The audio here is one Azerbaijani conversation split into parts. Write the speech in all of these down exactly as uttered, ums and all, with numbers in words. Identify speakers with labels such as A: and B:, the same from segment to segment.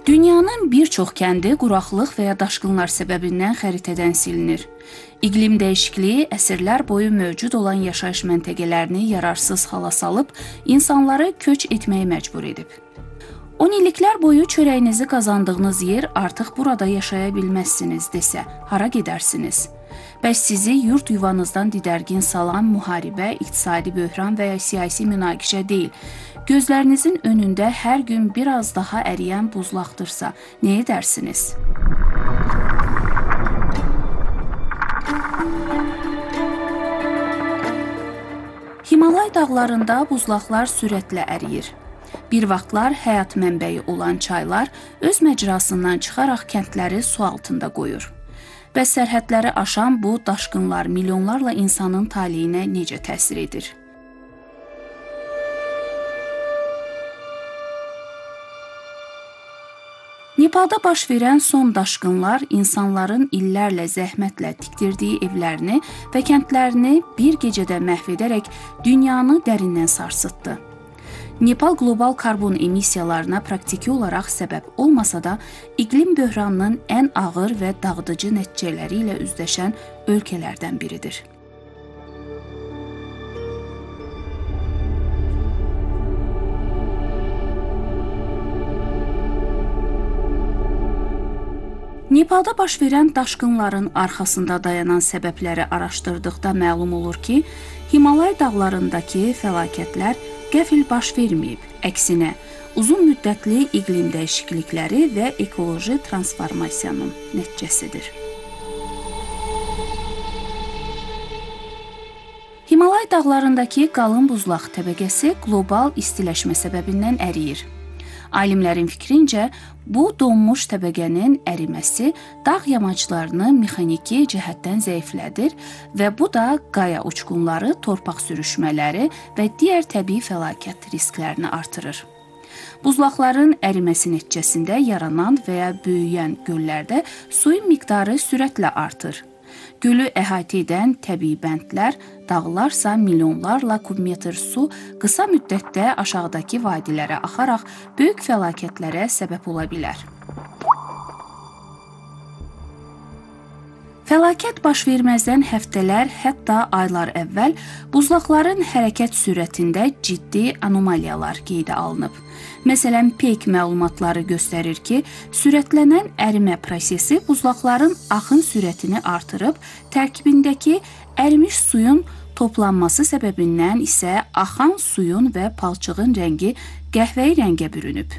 A: Dünyanın bir çox kəndi quraqlıq və ya daşqınlar səbəbindən xəritədən silinir. İqlim dəyişikliyi əsrlər boyu mövcud olan yaşayış məntəqələrini yararsız hala salıb, insanları köç etməyə məcbur edib. on illiklər boyu çörəyinizi qazandığınız yer artıq burada yaşaya bilməzsiniz desə, hara gedərsiniz? Bəs sizi yurt yuvanızdan didərgin salan müharibə, iqtisadi böhran və ya siyasi münaqişə deyil, gözlərinizin önündə hər gün biraz daha əriyən buzlaqdırsa, nə edərsiniz? Himalay dağlarında buzlaqlar sürətlə əriyir. Bir vaxtlar həyat mənbəyi olan çaylar öz məcrasından çıxaraq kəndləri su altında qoyur. Bəs sərhədləri aşan bu daşqınlar milyonlarla insanın taleyinə necə təsir edir? Nepalda baş verən son daşqınlar insanların illərlə zəhmətlə tikdirdiyi evlərini və kəndlərini bir gecədə məhv edərək dünyanı dərindən sarsıtdı. Nepal qlobal karbon emissiyalarına praktiki olaraq səbəb olmasa da, iqlim böhranının ən ağır və dağıdıcı nəticələri ilə üzləşən ölkələrdən biridir. Nepalda baş verən daşqınların arxasında dayanan səbəbləri araşdırdıqda məlum olur ki, Himalay dağlarındakı fəlakətlər qəfil baş verməyib, əksinə, uzun müddətli iqlim dəyişiklikləri və ekoloji transformasiyanın nəticəsidir. Himalay dağlarındakı qalın buzlaq təbəqəsi qlobal istiləşmə səbəbindən əriyir. Alimlərin fikrincə, bu donmuş təbəqənin əriməsi dağ yamaclarını mexaniki cəhətdən zəiflədir və bu da qaya uçqunları, torpaq sürüşmələri və digər təbii fəlakət risklərini artırır. Buzlaqların əriməsi nəticəsində yaranan və ya böyüyən göllərdə suyun miqdarı sürətlə artır. Gölü əhatə edən təbii bəndlər, dağlarsa milyonlarla kubmetr su qısa müddətdə aşağıdakı vadilərə axaraq böyük fəlakətlərə səbəb ola bilər. Fəlakət baş verməzdən həftələr, hətta aylar əvvəl buzlaqların hərəkət sürətində ciddi anomaliyalar qeydə alınıb. Məsələn, peyk məlumatları göstərir ki, sürətlənən ərimə prosesi buzlaqların axın sürətini artırıb, tərkibindəki ərimiş suyun toplanması səbəbindən isə axan suyun və palçığın rəngi qəhvəyi rəngə bürünüb.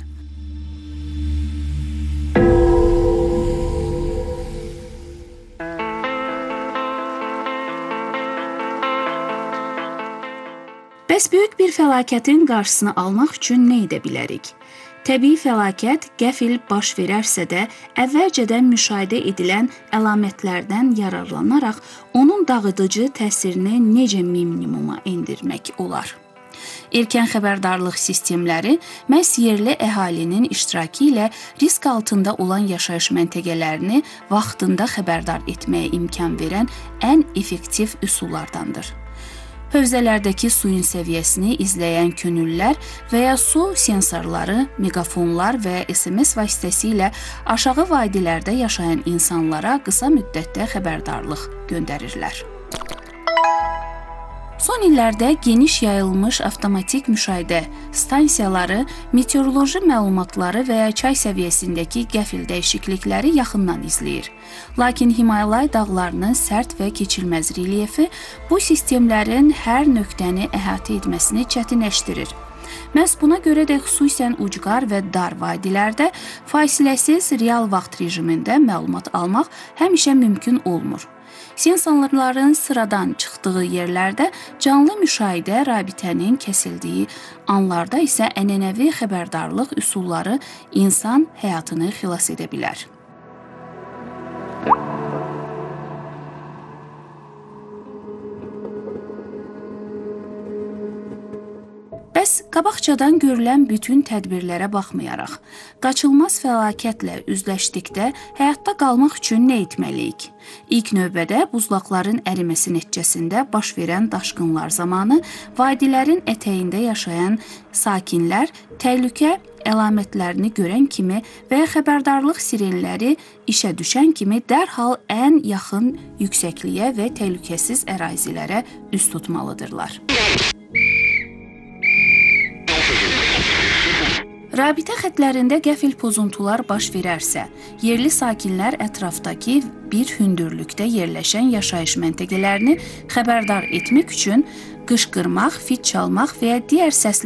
A: Bəs böyük bir fəlakətin qarşısını almaq üçün nə edə bilərik? Təbii fəlakət qəfil baş verərsə də, əvvəlcədən müşahidə edilən əlamətlərdən yararlanaraq onun dağıdıcı təsirini necə minimuma endirmək olar? Erkən xəbərdarlıq sistemləri məhz yerli əhalinin iştirakı ilə risk altında olan yaşayış məntəqələrini vaxtında xəbərdar etməyə imkan verən ən effektiv üsullardandır. Hövzələrdəki suyun səviyyəsini izləyən könüllülər və ya su sensorları, megafonlar və S M S vasitəsilə aşağı vadilərdə yaşayan insanlara qısa müddətdə xəbərdarlıq göndərirlər. Son illərdə geniş yayılmış avtomatik müşahidə stansiyaları meteoroloji məlumatları və ya çay səviyyəsindəki qəfil dəyişiklikləri yaxından izləyir. Lakin Himalay dağlarının sərt və keçilməz relyefi bu sistemlərin hər nöqtəni əhatə etməsini çətinləşdirir. Məhz buna görə də xüsusən ucqar və dar vadilərdə fasiləsiz real vaxt rejimində məlumat almaq həmişə mümkün olmur. Sensorların sıradan çıxdığı yerlərdə canlı müşahidə rabitənin kəsildiyi anlarda isə ənənəvi xəbərdarlıq üsulları insan həyatını xilas edə bilər. Bəs qabaqcadan görülən bütün tədbirlərə baxmayaraq, qaçılmaz fəlakətlə üzləşdikdə həyatda qalmaq üçün nə etməliyik? İlk növbədə buzlaqların əriməsi nəticəsində baş verən daşqınlar zamanı vadilərin ətəyində yaşayan sakinlər təhlükə əlamətlərini görən kimi və ya xəbərdarlıq sirenləri işə düşən kimi dərhal ən yaxın yüksəkliyə və təhlükəsiz ərazilərə üz tutmalıdırlar. Rabitə xətlərində qəfil pozuntular baş verərsə, yerli sakinlər ətrafdakı bir hündürlükdə yerləşən yaşayış məntəqələrini xəbərdar etmək üçün qışqırmaq, fit çalmaq və ya digər səsli